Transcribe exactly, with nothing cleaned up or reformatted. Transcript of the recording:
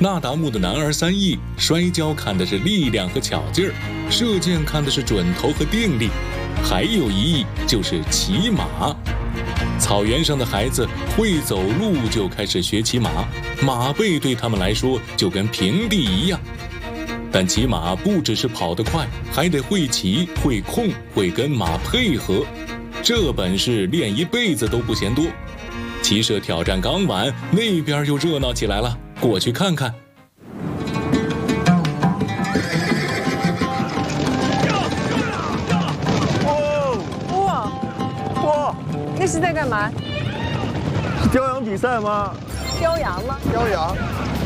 那达慕的男儿三艺，摔跤看的是力量和巧劲儿，射箭看的是准头和定力，还有一艺就是骑马。草原上的孩子会走路就开始学骑马，马背对他们来说就跟平地一样。但骑马不只是跑得快，还得会骑、会控、会跟马配合，这本事练一辈子都不嫌多。骑射挑战刚完，那边又热闹起来了，过去看看。 哇哇！那是在干嘛？ 是雕羊比赛吗？ 雕羊吗？ 雕羊。